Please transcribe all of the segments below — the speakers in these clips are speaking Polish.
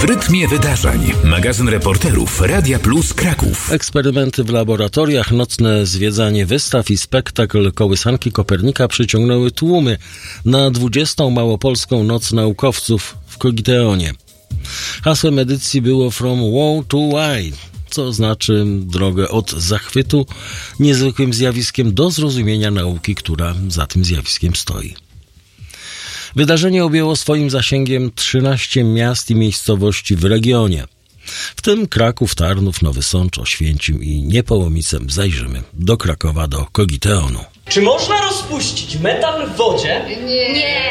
W rytmie wydarzeń. Magazyn reporterów Radia Plus Kraków. Eksperymenty w laboratoriach, nocne zwiedzanie wystaw i spektakl kołysanki Kopernika przyciągnęły tłumy na 20. Małopolską Noc Naukowców w Kogiteonie. Hasłem edycji było From Wow to Why, co znaczy drogę od zachwytu niezwykłym zjawiskiem do zrozumienia nauki, która za tym zjawiskiem stoi. Wydarzenie objęło swoim zasięgiem 13 miast i miejscowości w regionie. W tym Kraków, Tarnów, Nowy Sącz, Oświęcim i Niepołomicem. Zajrzymy do Krakowa, do Kogiteonu. Czy można rozpuścić metal w wodzie? Nie.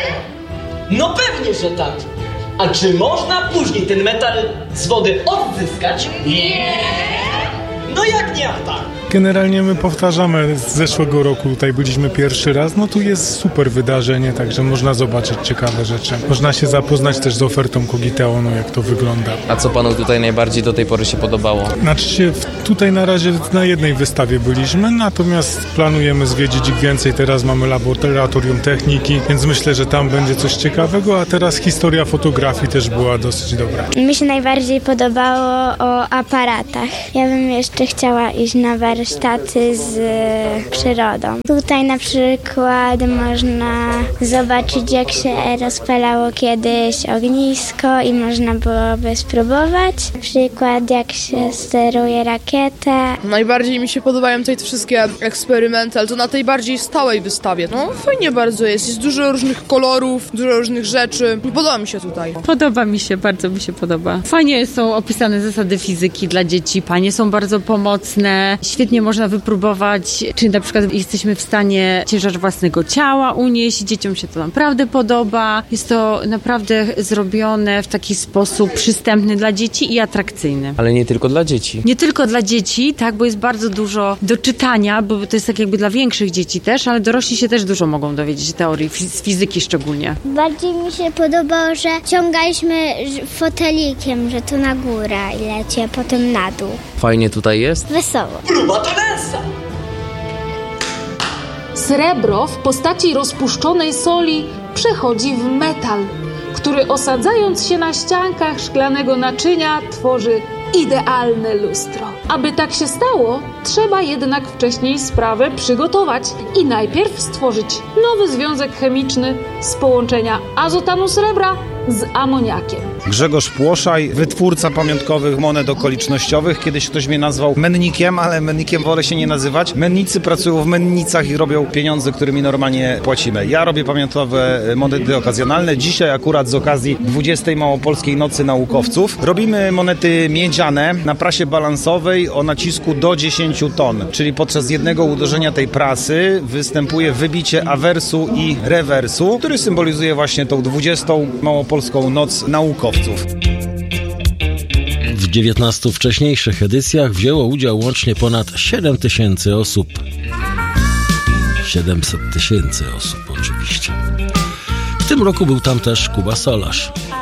No pewnie, że tak. A czy można później ten metal z wody odzyskać? Nie. No jak nie, a tak? Generalnie my powtarzamy z zeszłego roku, tutaj byliśmy pierwszy raz, no tu jest super wydarzenie, także można zobaczyć ciekawe rzeczy. Można się zapoznać też z ofertą Kogiteonu, jak to wygląda. A co panu tutaj najbardziej do tej pory się podobało? Znaczy się, tutaj na razie na jednej wystawie byliśmy, natomiast planujemy zwiedzić ich więcej. Teraz mamy laboratorium techniki, więc myślę, że tam będzie coś ciekawego, a teraz historia fotografii też była dosyć dobra. Mi się najbardziej podobało o aparatach. Ja bym jeszcze chciała iść na warsztaty z przyrodą. Tutaj na przykład można zobaczyć, jak się rozpalało kiedyś ognisko i można byłoby spróbować. Na przykład jak się steruje rakietę. Najbardziej mi się podobają tutaj te wszystkie eksperymenty, ale to na tej bardziej stałej wystawie. No fajnie bardzo jest dużo różnych kolorów, dużo różnych rzeczy. Podoba mi się tutaj. Podoba mi się, bardzo mi się podoba. Fajnie są opisane zasady fizyki dla dzieci, panie są bardzo pomocne, świetnie można wypróbować, czy na przykład jesteśmy w stanie ciężar własnego ciała unieść, dzieciom się to naprawdę podoba. Jest to naprawdę zrobione w taki sposób przystępny dla dzieci i atrakcyjny. Ale nie tylko dla dzieci. Nie tylko dla dzieci, tak, bo jest bardzo dużo do czytania, bo to jest tak jakby dla większych dzieci też, ale dorośli się też dużo mogą dowiedzieć teorii, z fizyki szczególnie. Bardziej mi się podobało, że ciągaliśmy fotelikiem, że to na górę i leci, a potem na dół. Fajnie tutaj jest? Wesoło. Próba to densa. Srebro w postaci rozpuszczonej soli przechodzi w metal, który osadzając się na ściankach szklanego naczynia tworzy idealne lustro. Aby tak się stało, trzeba jednak wcześniej sprawę przygotować i najpierw stworzyć nowy związek chemiczny z połączenia azotanu srebra z amoniakiem. Grzegorz Płoszaj, wytwórca pamiątkowych monet okolicznościowych. Kiedyś ktoś mnie nazwał mennikiem, ale mennikiem wolę się nie nazywać. Mennicy pracują w mennicach i robią pieniądze, którymi normalnie płacimy. Ja robię pamiątkowe monety okazjonalne. Dzisiaj akurat z okazji 20. Małopolskiej Nocy Naukowców robimy monety miedziane na prasie balansowej o nacisku do 10 ton. Czyli podczas jednego uderzenia tej prasy występuje wybicie awersu i rewersu, który symbolizuje właśnie tą 20. Małopolską Noc Naukowców. W 19 wcześniejszych edycjach wzięło udział łącznie ponad 7 000 osób. 700 000 osób oczywiście. W tym roku był tam też Kuba Solarz.